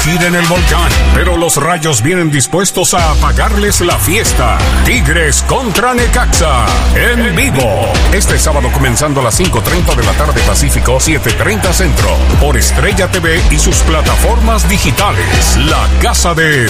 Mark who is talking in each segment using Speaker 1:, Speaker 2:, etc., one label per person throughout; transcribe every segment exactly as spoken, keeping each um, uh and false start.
Speaker 1: en el volcán, pero los Rayos vienen dispuestos a apagarles la fiesta. Tigres contra Necaxa, en vivo. Este sábado comenzando a las cinco treinta de la tarde Pacífico, siete treinta Centro, por Estrella T V y sus plataformas digitales. La Casa de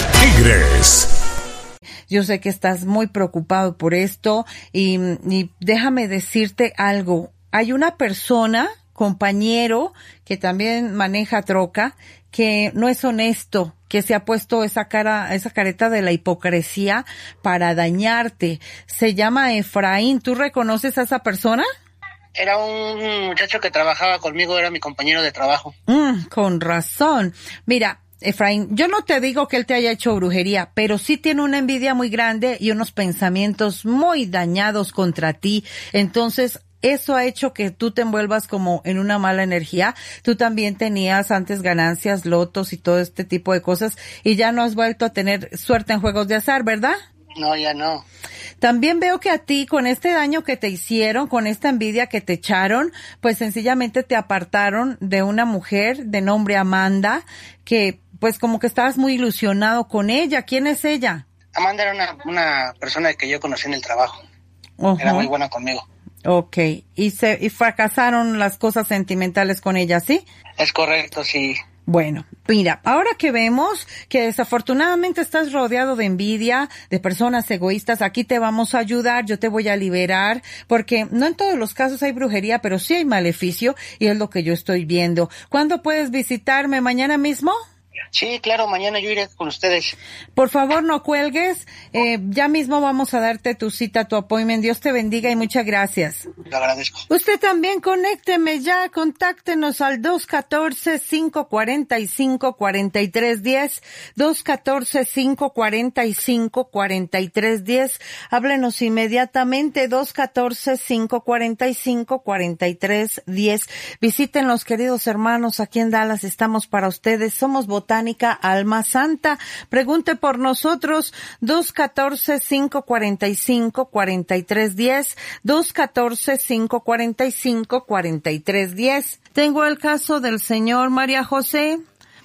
Speaker 1: Tigres.
Speaker 2: Yo sé que estás muy preocupado por esto y, y déjame decirte algo. Hay una persona, compañero, que también maneja troca, que no es honesto, que se ha puesto esa cara, esa careta de la hipocresía para dañarte. Se llama Efraín. ¿Tú reconoces a esa persona?
Speaker 3: Era un muchacho que trabajaba conmigo, era mi compañero de trabajo.
Speaker 2: Mm, con razón. Mira, Efraín, yo no te digo que él te haya hecho brujería, pero sí tiene una envidia muy grande y unos pensamientos muy dañados contra ti. Entonces, eso ha hecho que tú te envuelvas como en una mala energía. Tú también tenías antes ganancias, lotos y todo este tipo de cosas y ya no has vuelto a tener suerte en juegos de azar, ¿verdad?
Speaker 3: No, ya no.
Speaker 2: También veo que a ti, con este daño que te hicieron, con esta envidia que te echaron, pues sencillamente te apartaron de una mujer de nombre Amanda, que pues como que estabas muy ilusionado con ella. ¿Quién es ella?
Speaker 3: Amanda era una, una persona que yo conocí en el trabajo.
Speaker 2: Uh-huh.
Speaker 3: Era muy buena conmigo.
Speaker 2: Okay, y se y fracasaron las cosas sentimentales con ella, ¿sí?
Speaker 3: Es correcto, sí.
Speaker 2: Bueno, mira, ahora que vemos que desafortunadamente estás rodeado de envidia, de personas egoístas, aquí te vamos a ayudar, yo te voy a liberar, porque no en todos los casos hay brujería, pero sí hay maleficio, y es lo que yo estoy viendo. ¿Cuándo puedes visitarme? ¿Mañana mismo?
Speaker 3: Sí, claro, mañana yo iré con ustedes.
Speaker 2: Por favor, no cuelgues. Eh, ya mismo vamos a darte tu cita, tu appointment. Dios te bendiga y muchas gracias.
Speaker 3: Lo agradezco.
Speaker 2: Usted también conécteme ya, contáctenos al dos uno cuatro, cinco cuatro cinco, cuatro tres uno cero, dos uno cuatro, cinco cuatro cinco, cuatro tres uno cero. Háblenos inmediatamente, dos uno cuatro, cinco cuatro cinco, cuatro tres uno cero. Visítenlos, queridos hermanos, aquí en Dallas estamos para ustedes. Somos Botánica Alma Santa. Pregunte por nosotros, dos uno cuatro, cinco cuatro cinco, cuatro tres uno cero, dos uno cuatro, cinco cuatro cinco, cuatro tres uno cero. Tengo el caso del señor María José,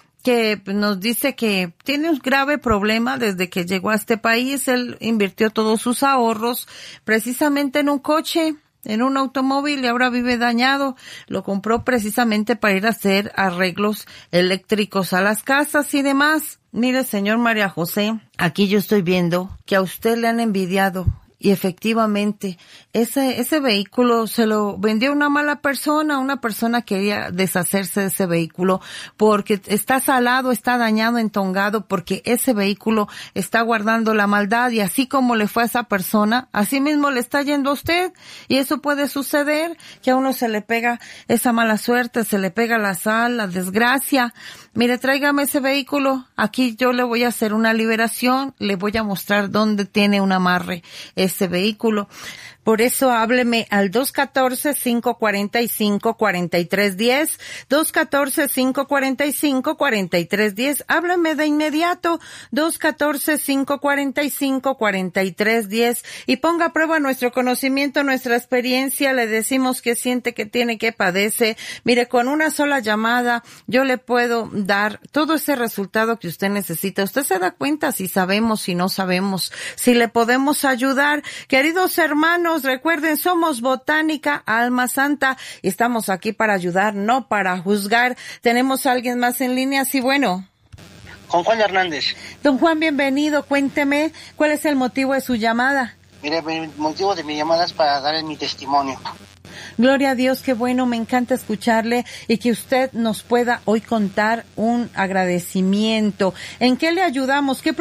Speaker 2: que nos dice que tiene un grave problema desde que llegó a este país. Él invirtió todos sus ahorros precisamente en un coche, en un automóvil, y ahora vive dañado. Lo compró precisamente para ir a hacer arreglos eléctricos a las casas y demás. Mire, señor María José, aquí yo estoy viendo que a usted le han envidiado. Y efectivamente, ese ese vehículo se lo vendió una mala persona, una persona quería deshacerse de ese vehículo porque está salado, está dañado, entongado, porque ese vehículo está guardando la maldad, y así como le fue a esa persona, así mismo le está yendo a usted, y eso puede suceder, que a uno se le pega esa mala suerte, se le pega la sal, la desgracia. Mire, tráigame ese vehículo, aquí yo le voy a hacer una liberación, le voy a mostrar dónde tiene un amarre ese vehículo. Por eso hábleme al dos uno cuatro, cinco cuatro cinco, cuatro tres uno cero, dos uno cuatro, cinco cuatro cinco, cuatro tres uno cero. Háblame de inmediato, dos uno cuatro, cinco cuatro cinco, cuatro tres uno cero, y ponga a prueba nuestro conocimiento, nuestra experiencia. Le decimos qué siente, que tiene, que padece. Mire, con una sola llamada yo le puedo dar todo ese resultado que usted necesita. Usted se da cuenta si sabemos, si no sabemos, si le podemos ayudar. Queridos hermanos, recuerden, somos Botánica Alma Santa y estamos aquí para ayudar, no para juzgar. ¿Tenemos a alguien más en línea? Sí, bueno.
Speaker 3: Con Juan Hernández.
Speaker 2: Don Juan, bienvenido. Cuénteme, ¿cuál es el motivo de su llamada?
Speaker 3: Mire, el motivo de mi llamada es para dar mi testimonio.
Speaker 2: Gloria a Dios, qué bueno, me encanta escucharle y que usted nos pueda hoy contar un agradecimiento. ¿En qué le ayudamos? ¿Qué